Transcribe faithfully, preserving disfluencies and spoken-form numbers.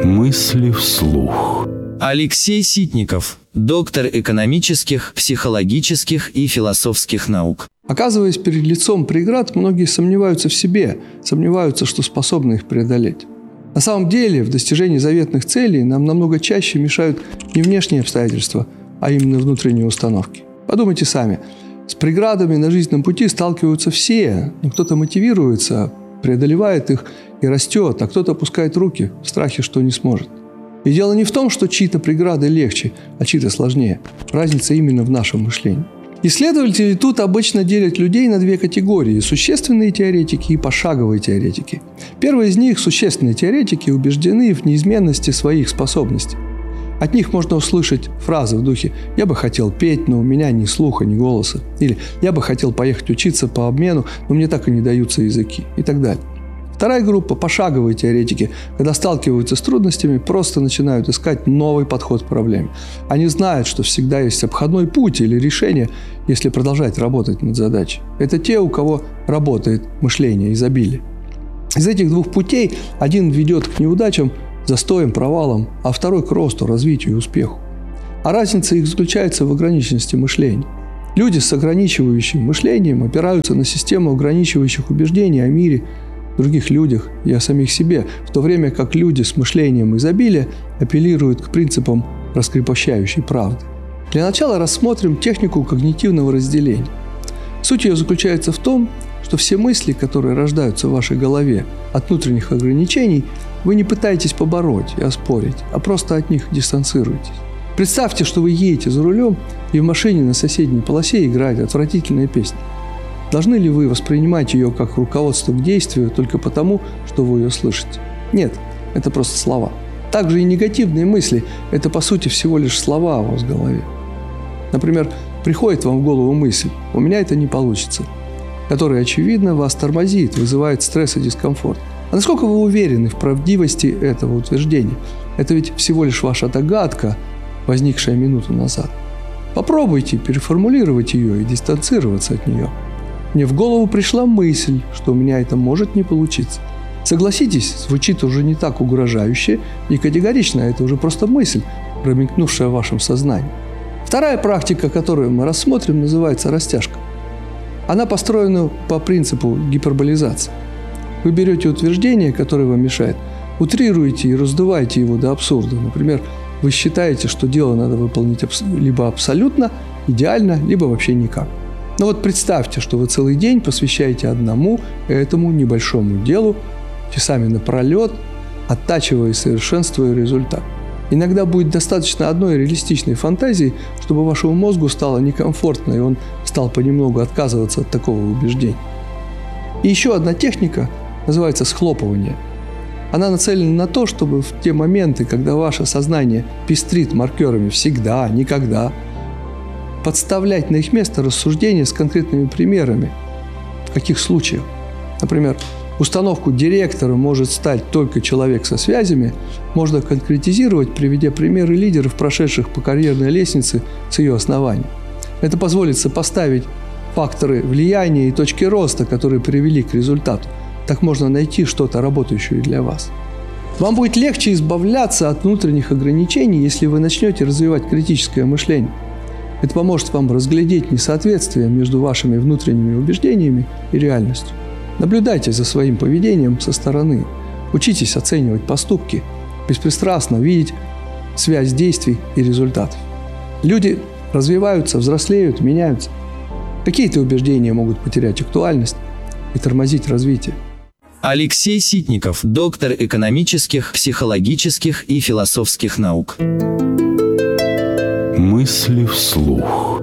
Мысли вслух. Алексей Ситников, доктор экономических, психологических и философских наук. Оказываясь перед лицом преград, многие сомневаются в себе, сомневаются, что способны их преодолеть. На самом деле, в достижении заветных целей нам намного чаще мешают не внешние обстоятельства, а именно внутренние установки. Подумайте сами. С преградами на жизненном пути сталкиваются все, но кто-то мотивируется, преодолевает их и растет, а кто-то опускает руки в страхе, что не сможет. И дело не в том, что чьи-то преграды легче, а чьи-то сложнее. Разница именно в нашем мышлении. Исследователи тут обычно делят людей на две категории – существенные теоретики и пошаговые теоретики. Первые из них, существенные теоретики, убеждены в неизменности своих способностей. От них можно услышать фразы в духе «я бы хотел петь, но у меня ни слуха, ни голоса» или «я бы хотел поехать учиться по обмену, но мне так и не даются языки» и так далее. Вторая группа – пошаговые теоретики, когда сталкиваются с трудностями, просто начинают искать новый подход к проблеме. Они знают, что всегда есть обходной путь или решение, если продолжать работать над задачей. Это те, у кого работает мышление изобилия. Из этих двух путей один ведет к неудачам, застоям, провалам, а второй к росту, развитию и успеху. А разница их заключается в ограниченности мышления. Люди с ограничивающим мышлением опираются на систему ограничивающих убеждений о мире, других людях и о самих себе, в то время как люди с мышлением изобилия апеллируют к принципам раскрепощающей правды. Для начала рассмотрим технику когнитивного разделения. Суть ее заключается в том, что все мысли, которые рождаются в вашей голове от внутренних ограничений, вы не пытаетесь побороть и оспорить, а просто от них дистанцируетесь. Представьте, что вы едете за рулем, и в машине на соседней полосе играет отвратительная песня. Должны ли вы воспринимать ее как руководство к действию только потому, что вы ее слышите? Нет, это просто слова. Также и негативные мысли – это по сути всего лишь слова у вас в голове. Например, приходит вам в голову мысль «у меня это не получится», которая, очевидно, вас тормозит, вызывает стресс и дискомфорт. А насколько вы уверены в правдивости этого утверждения? Это ведь всего лишь ваша догадка, возникшая минуту назад. Попробуйте переформулировать ее и дистанцироваться от нее. Мне в голову пришла мысль, что у меня это может не получиться. Согласитесь, звучит уже не так угрожающе и категорично, это уже просто мысль, промелькнувшая в вашем сознании. Вторая практика, которую мы рассмотрим, называется растяжка. Она построена по принципу гиперболизации. Вы берете утверждение, которое вам мешает, утрируете и раздуваете его до абсурда. Например, вы считаете, что дело надо выполнить либо абсолютно, идеально, либо вообще никак. Но вот представьте, что вы целый день посвящаете одному этому небольшому делу, часами напролет, оттачивая и совершенствуя результат. Иногда будет достаточно одной реалистичной фантазии, чтобы вашему мозгу стало некомфортно, и он стал понемногу отказываться от такого убеждения. И еще одна техника называется схлопывание. Она нацелена на то, чтобы в те моменты, когда ваше сознание пестрит маркерами «всегда», «никогда», подставлять на их место рассуждения с конкретными примерами. В каких случаях? Например, установку директора может стать только человек со связями, можно конкретизировать, приведя примеры лидеров, прошедших по карьерной лестнице с ее основания. Это позволит сопоставить факторы влияния и точки роста, которые привели к результату. Так можно найти что-то, работающее для вас. Вам будет легче избавляться от внутренних ограничений, если вы начнете развивать критическое мышление. Это поможет вам разглядеть несоответствие между вашими внутренними убеждениями и реальностью. Наблюдайте за своим поведением со стороны. Учитесь оценивать поступки, беспристрастно видеть связь действий и результатов. Люди развиваются, взрослеют, меняются. Какие-то убеждения могут потерять актуальность и тормозить развитие. Алексей Ситников, доктор экономических, психологических и философских наук. Мысли вслух.